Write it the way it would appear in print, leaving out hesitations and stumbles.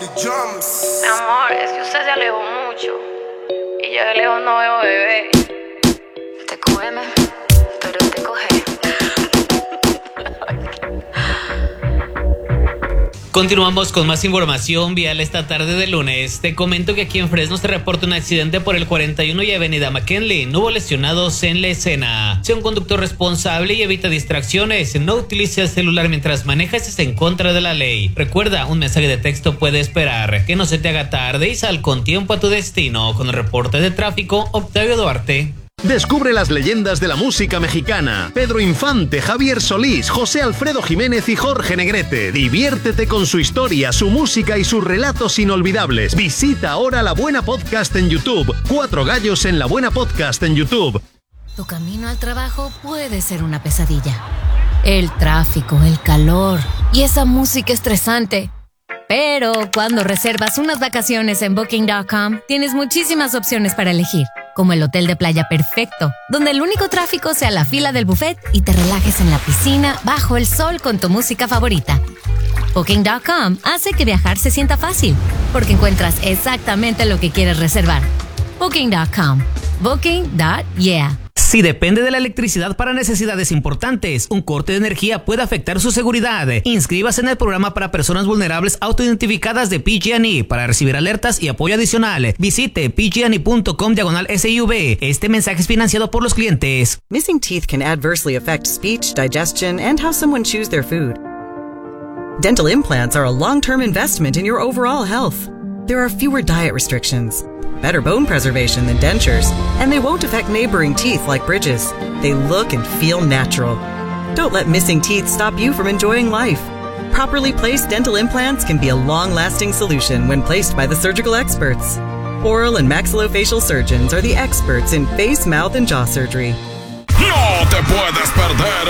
Mi amor, es que usted se alejó mucho y yo de lejos no veo bebé. Te come, pero te coge. Continuamos con más información vial esta tarde de lunes. Te comento que aquí en Fresno se reporta un accidente por el 41 y Avenida McKinley. No hubo lesionados en la escena. Sea un conductor responsable y evita distracciones. No utilice el celular mientras manejas, es en contra de la ley. Recuerda, un mensaje de texto puede esperar. Que no se te haga tarde y sal con tiempo a tu destino. Con el reporte de tráfico, Octavio Duarte. Descubre las leyendas de la música mexicana. Pedro Infante, Javier Solís, José Alfredo Jiménez y Jorge Negrete. Diviértete con su historia, su música y sus relatos inolvidables. Visita ahora La Buena Podcast en YouTube. 4 gallos en La Buena Podcast en YouTube. Tu camino al trabajo puede ser una pesadilla. El tráfico, el calor y esa música estresante. Pero cuando reservas unas vacaciones en Booking.com, tienes muchísimas opciones para elegir, como el hotel de playa perfecto, donde el único tráfico sea la fila del buffet y te relajes en la piscina bajo el sol con tu música favorita. Booking.com hace que viajar se sienta fácil, porque encuentras exactamente lo que quieres reservar. Booking.com. Booking.yeah. Si depende de la electricidad para necesidades importantes, un corte de energía puede afectar su seguridad. Inscríbase en el programa para personas vulnerables autoidentificadas de PG&E para recibir alertas y apoyo adicional. Visite pgne.com/SIV. Este mensaje es financiado por los clientes. Missing teeth can adversely affect speech, digestion, and how someone chews their food. Dental implants are a long-term investment in your overall health. There are fewer diet restrictions, better bone preservation than dentures, and they won't affect neighboring teeth like bridges. They look and feel natural. Don't let missing teeth stop you from enjoying life. Properly placed dental implants can be a long-lasting solution when placed by the surgical experts. Oral and maxillofacial surgeons are the experts in face, mouth, and jaw surgery. No te puedes perder